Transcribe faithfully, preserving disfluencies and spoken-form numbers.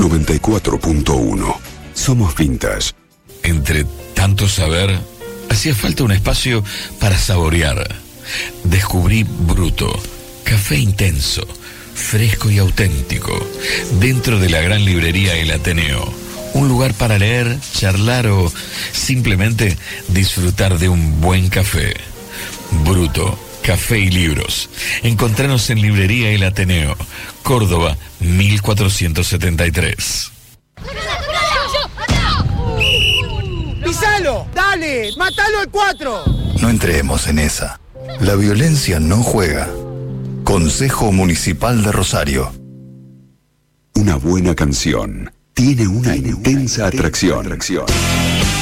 noventa y cuatro punto uno. Somos Vintage. Entre tanto saber, hacía falta un espacio para saborear. Descubrí Bruto, café intenso, fresco y auténtico, dentro de la gran librería El Ateneo. Un lugar para leer, charlar o simplemente disfrutar de un buen café. Bruto, café y libros. Encontranos en Librería El Ateneo, Córdoba, mil cuatrocientos setenta y tres. ¡Pisalo! ¡Dale! ¡Mátalo al cuatro! No entremos en esa. La violencia no juega. Consejo Municipal de Rosario. Una buena canción tiene una intensa atracción.